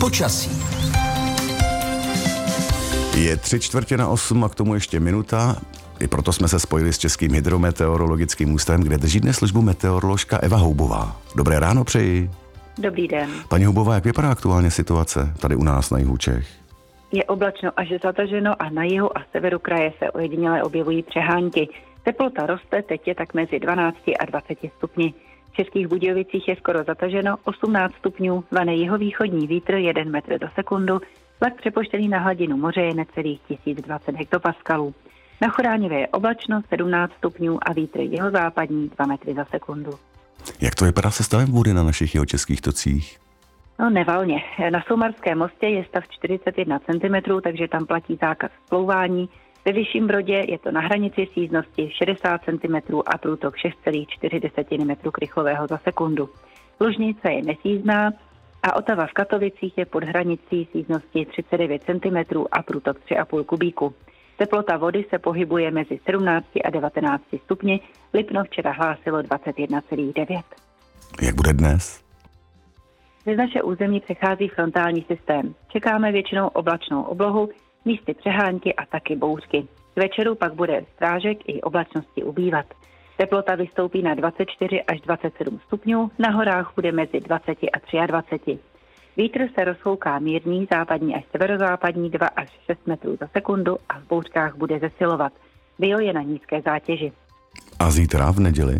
Počasí. Je 7:45 a k tomu ještě minuta. I proto jsme se spojili s Českým hydrometeorologickým ústavem, kde drží dnes službu meteoroložka Eva Houbová. Dobré ráno přeji. Dobrý den. Paní Houbová, jak vypadá aktuálně situace tady u nás na jihu Čech? Je oblačno až zataženo a na jihu a severu kraje se ojediněle objevují přehánky. Teplota roste, teď je tak mezi 12 a 20 stupni. V Českých Budějovicích je skoro zataženo, 18 stupňů, vane jihovýchodní vítr 1 metr do sekundu, tlak přepoštěný na hladinu moře je necelých 1020 hektopaskalů. Na Choránivě je oblačno 17 stupňů a vítr jihozápadní 2 metry za sekundu. Jak to vypadá se stavem vody na našich jihočeských tocích? No nevalně. Na Soumarském mostě je stav 41 cm, takže tam platí zákaz splouvání. Ve Vyšším Brodě je to na hranici síznosti 60 cm a průtok 6,4 metru krychlového za sekundu. Lužnice je nesízná a Otava v Katovicích je pod hranicí síznosti 39 cm a průtok 3,5 kubíku. Teplota vody se pohybuje mezi 17 a 19 stupni, Lipno včera hlásilo 21,9. Jak bude dnes? Přes naše území přechází frontální systém. Čekáme většinou oblačnou oblohu, místy přehánky a taky bouřky. K večeru pak bude strážek i oblačnosti ubývat. Teplota vystoupí na 24 až 27 stupňů, na horách bude mezi 20 a 23. Vítr se rozfouká mírný, západní až severozápadní 2 až 6 metrů za sekundu a v bouřkách bude zesilovat. Bio je na nízké zátěži. A zítra v neděli?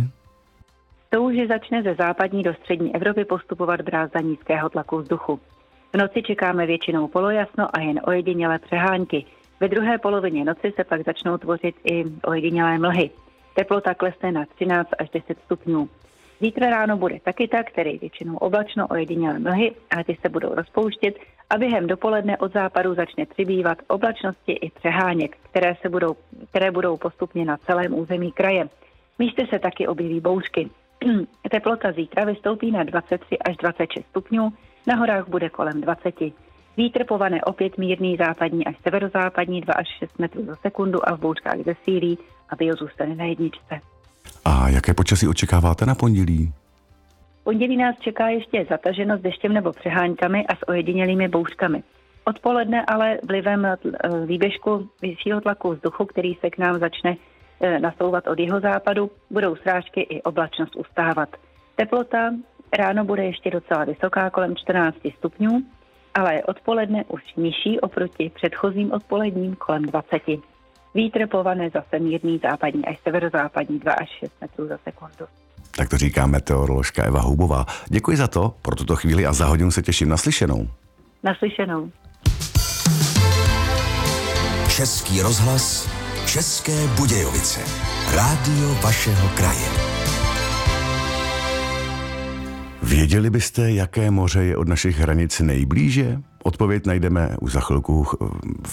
Touži začne ze západní do střední Evropy postupovat brázda nízkého tlaku vzduchu. V noci čekáme většinou polojasno a jen ojedinělé přehánky. Ve druhé polovině noci se pak začnou tvořit i ojedinělé mlhy. Teplota klesne na 13 až 10 stupňů. Zítra ráno bude taky tak, tedy většinou oblačno, ojedinělé mlhy, a ty se budou rozpouštět a během dopoledne od západu začne přibývat oblačnosti i přeháněk, které budou postupně na celém území kraje. Místy se taky objeví bouřky. Teplota zítra vystoupí na 23 až 26 stupňů, na horách bude kolem 20. Vítr povane opět mírný západní až severozápadní 2 až 6 metrů za sekundu a v bouřkách zesílí a bio zůstane na jedničce. A jaké počasí očekáváte na pondělí? Pondělí nás čeká ještě zataženo s deštěm nebo přeháňkami a s ojedinělými bouřkami. Odpoledne ale vlivem výběžku vyššího tlaku vzduchu, který se k nám začne nasouvat od jihozápadu, budou srážky i oblačnost ustávat. Teplota ráno bude ještě docela vysoká, kolem 14 stupňů, ale odpoledne už nižší oproti předchozím odpoledním kolem 20. Vítr povane zase mírný západní až severozápadní 2 až 6 metrů za sekundu. Tak to říká meteoroložka Eva Houbová. Děkuji za to, pro tuto chvíli a za hodinu se těším. Naslyšenou. Naslyšenou. Český rozhlas, České Budějovice. Rádio vašeho kraje. Věděli byste, jaké moře je od našich hranic nejblíže? Odpověď najdeme už za chvilku